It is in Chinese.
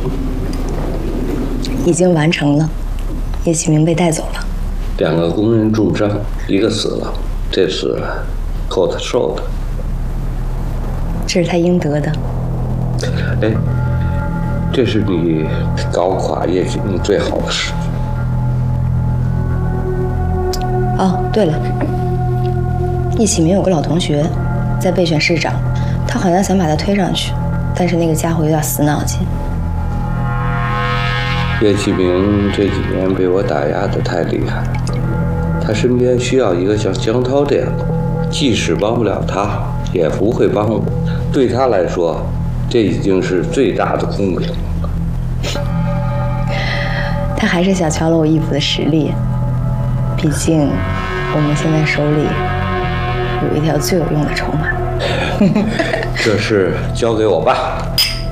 已经完成了，叶启明被带走了。 2个工人重伤，1个死了，这次扣他瘦的。 这是他应得的。 哎，这是你搞垮叶启明最好的时机。 哦，对了，叶启明有个老同学在备选市长，他好像想把他推上去，但是那个家伙有点死脑筋。 叶启明这几年被我打压得太厉害，他身边需要一个像江涛这样的，即使帮不了他，也不会帮我。对他来说，这已经是最大的公平了。 他还是小瞧了我义父的实力，毕竟我们现在手里有一条最有用的筹码。 这事交给我吧。